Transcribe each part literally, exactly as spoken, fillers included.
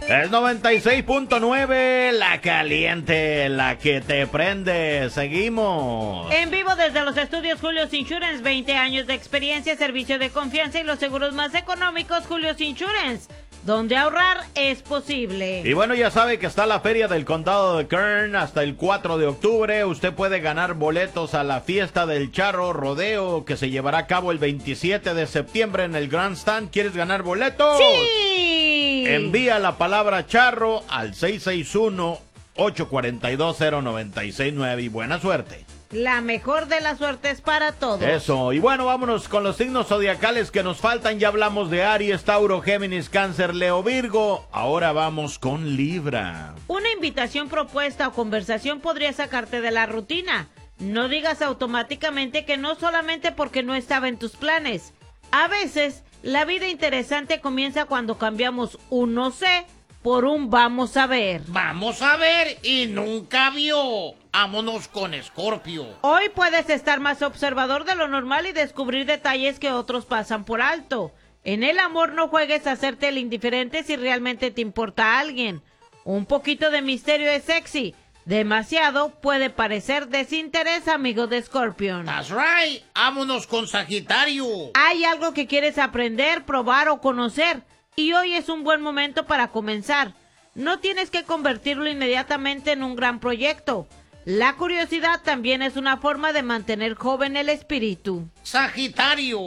Es noventa y seis punto nueve, la caliente, la que te prende. Seguimos. En vivo desde los estudios Julio's Insurance, veinte años de experiencia, servicio de confianza y los seguros más económicos. Julio's Insurance, donde ahorrar es posible. Y bueno, ya sabe que está la Feria del Condado de Kern hasta el cuatro de octubre. Usted puede ganar boletos a la fiesta del Charro Rodeo que se llevará a cabo el veintisiete de septiembre en el Grandstand. ¿Quieres ganar boletos? ¡Sí! Envía la palabra charro al seis seis uno, ocho cuatro dos, cero nueve seis nueve y buena suerte. La mejor de las suertes para todos. Eso, y bueno, vámonos con los signos zodiacales que nos faltan. Ya hablamos de Aries, Tauro, Géminis, Cáncer, Leo, Virgo. Ahora vamos con Libra. Una invitación propuesta o conversación podría sacarte de la rutina. No digas automáticamente que no solamente porque no estaba en tus planes. A veces, la vida interesante comienza cuando cambiamos un no sé por un vamos a ver. Vamos a ver y nunca vio. Vámonos con Escorpio. Hoy puedes estar más observador de lo normal y descubrir detalles que otros pasan por alto. En el amor no juegues a hacerte el indiferente si realmente te importa a alguien. Un poquito de misterio es sexy. Demasiado puede parecer desinterés, amigo de Scorpion. That's right. Vámonos con Sagitario. Hay algo que quieres aprender, probar o conocer. Y hoy es un buen momento para comenzar. No tienes que convertirlo inmediatamente en un gran proyecto. La curiosidad también es una forma de mantener joven el espíritu. Sagitario.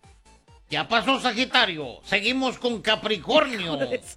Ya pasó Sagitario. Seguimos con Capricornio.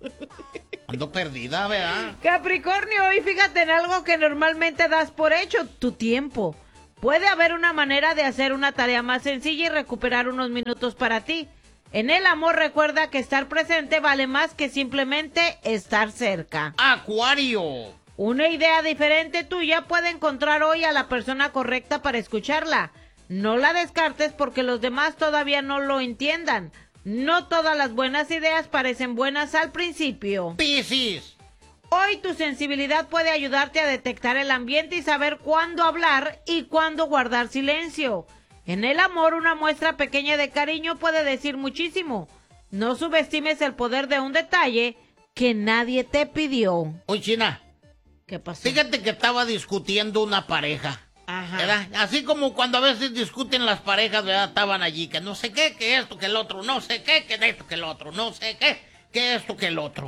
Ando perdida, ¿verdad? Capricornio, hoy fíjate en algo que normalmente das por hecho, tu tiempo. Puede haber una manera de hacer una tarea más sencilla y recuperar unos minutos para ti. En el amor recuerda que estar presente vale más que simplemente estar cerca. Acuario. Una idea diferente tuya puede encontrar hoy a la persona correcta para escucharla. No la descartes porque los demás todavía no lo entiendan. No todas las buenas ideas parecen buenas al principio. Piscis. Hoy tu sensibilidad puede ayudarte a detectar el ambiente y saber cuándo hablar y cuándo guardar silencio. En el amor, una muestra pequeña de cariño puede decir muchísimo. No subestimes el poder de un detalle que nadie te pidió. Oye, China. ¿Qué pasó? Fíjate que estaba discutiendo una pareja. Ajá. ¿Verdad? Así como cuando a veces discuten las parejas, ¿verdad? Estaban allí, que no sé qué, que esto, que el otro, no sé qué, que esto, que el otro, no sé qué, que esto, que el otro.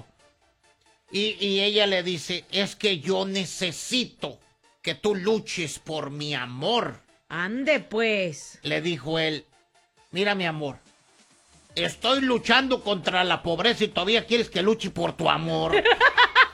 Y, y ella le dice, es que yo necesito que tú luches por mi amor. Ande pues. Le dijo él, mira mi amor, estoy luchando contra la pobreza y todavía quieres que luche por tu amor.